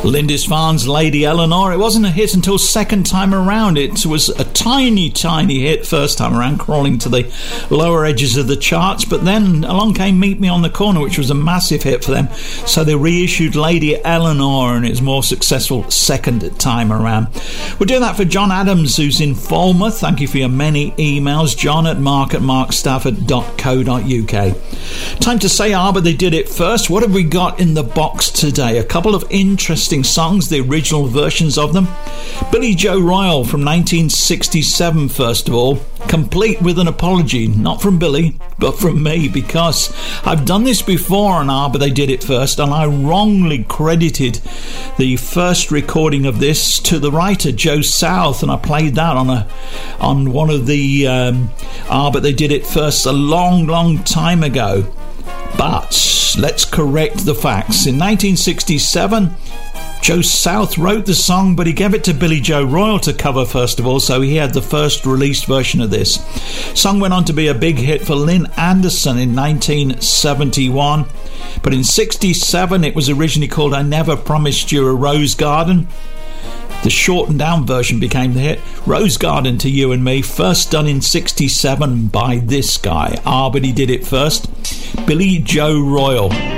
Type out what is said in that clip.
Lindisfarne's Lady Eleanor. It wasn't a hit until second time around. It was a tiny hit first time around, crawling to the lower edges of the charts, but then along came Meet Me on the Corner, which was a massive hit for them, so they reissued Lady Eleanor, and it was more successful second time around. We'll do that for John Adams, who's in Falmouth. Thank you for your many emails, John at mark@markstafford.co.uk. Time to say but they did it first. What have we got in the box today? A couple of interesting songs, the original versions of them. Billy Joe Royal from 1967, first of all, complete with an apology, not from Billy, but from me, because I've done this before on but they did it first, and I wrongly credited the first recording of this to the writer Joe South, and I played that on one of the but they did it first a long time ago. But let's correct the facts. In 1967, Joe South wrote the song, but he gave it to Billy Joe Royal to cover first of all, so he had the first released version of this. Song went on to be a big hit for Lynn Anderson in 1971, but in 67 it was originally called I Never Promised You a Rose Garden. The shortened down version became the hit, Rose Garden to You and Me, first done in 67 by this guy. But he did it first, Billy Joe Royal.